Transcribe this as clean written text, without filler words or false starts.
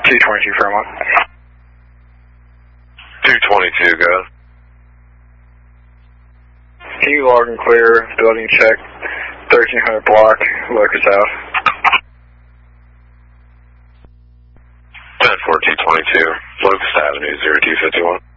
222 Fairmont. 222, go. Can you log and clear building check 1300 block, Locust Ave? 10-4, 222, Locust Avenue, 0251.